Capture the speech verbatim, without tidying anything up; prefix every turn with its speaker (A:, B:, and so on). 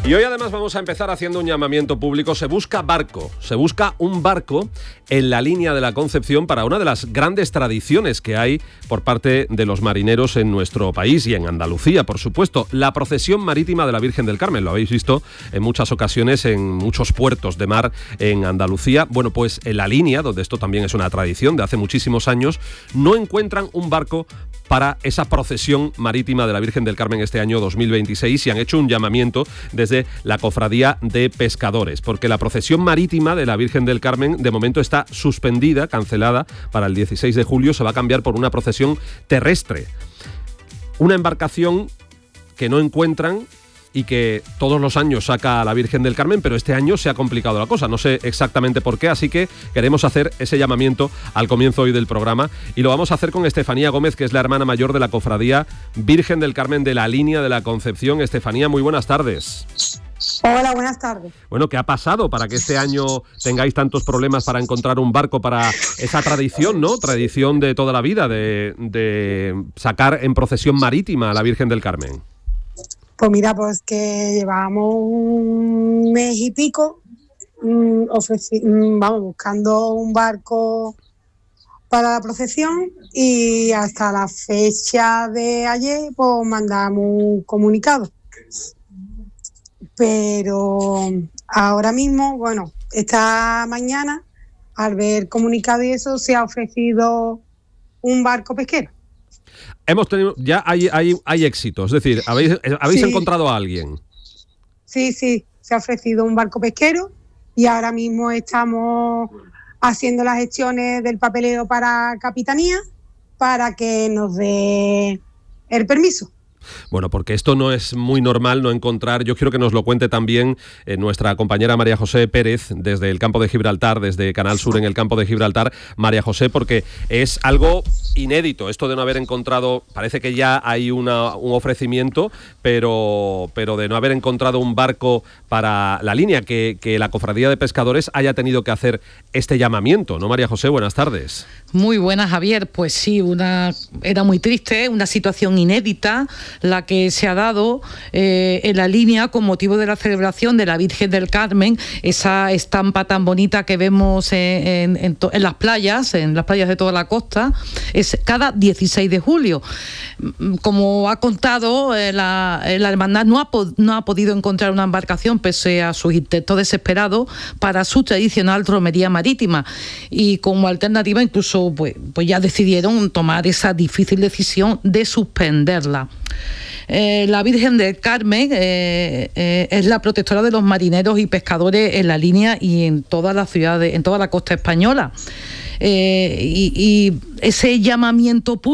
A: Y hoy además vamos a empezar haciendo un llamamiento público. Se busca barco, se busca un barco en la línea de la Concepción para una de las grandes tradiciones que hay por parte de los marineros en nuestro país y en Andalucía, por supuesto. La procesión marítima de la Virgen del Carmen, lo habéis visto en muchas ocasiones en muchos puertos de mar en Andalucía. Bueno, pues en la línea, donde esto también es una tradición de hace muchísimos años, no encuentran un barco para esa procesión marítima de la Virgen del Carmen este año dos mil veintiséis y han hecho un llamamiento desde la Cofradía de Pescadores, porque la procesión marítima de la Virgen del Carmen de momento está suspendida, cancelada para el dieciséis de julio, se va a cambiar por una procesión terrestre. Una embarcación que no encuentran y que todos los años saca a la Virgen del Carmen, pero este año se ha complicado la cosa, no sé exactamente por qué, así que queremos hacer ese llamamiento al comienzo hoy del programa y lo vamos a hacer con Estefanía Gómez, que es la hermana mayor de la Cofradía Virgen del Carmen de la Línea de la Concepción. Estefanía, muy buenas tardes.
B: Hola, buenas tardes.
A: Bueno, ¿qué ha pasado para que este año tengáis tantos problemas para encontrar un barco para esa tradición, ¿no? Tradición de toda la vida, de, de sacar en procesión marítima a la Virgen del Carmen.
B: Pues mira, pues que llevamos un mes y pico mmm, ofreci- mmm, vamos, buscando un barco para la procesión y hasta la fecha de ayer pues mandamos un comunicado. Pero ahora mismo, bueno, esta mañana, al ver comunicado y eso, se ha ofrecido un barco pesquero.
A: Hemos tenido, ya hay, hay, hay éxito, es decir, ¿habéis, habéis sí. encontrado a alguien?
B: Sí, sí, se ha ofrecido un barco pesquero y ahora mismo estamos haciendo las gestiones del papeleo para Capitanía para que nos dé el permiso.
A: Bueno, porque esto no es muy normal no encontrar, yo quiero que nos lo cuente también eh, nuestra compañera María José Pérez desde el campo de Gibraltar, desde Canal Sur en el campo de Gibraltar. María José, porque es algo inédito esto de no haber encontrado, parece que ya hay una, un ofrecimiento, pero, pero de no haber encontrado un barco para la línea, que, que la Cofradía de Pescadores haya tenido que hacer este llamamiento, ¿no, María José? Buenas tardes.
C: Muy buenas, Javier. Pues sí, una era muy triste, una situación inédita la que se ha dado eh, en la línea con motivo de la celebración de la Virgen del Carmen, esa estampa tan bonita que vemos en, en, en, to- en las playas, en las playas de toda la costa, es cada dieciséis de julio. Como ha contado, eh, la, la hermandad no ha, po- no ha podido encontrar una embarcación pese a sus intentos desesperados para su tradicional romería marítima y como alternativa incluso pues, pues ya decidieron tomar esa difícil decisión de suspenderla. Eh, la Virgen del Carmen eh, eh, es la protectora de los marineros y pescadores en la línea y en todas las ciudades, en toda la costa española. Eh, y, y ese llamamiento público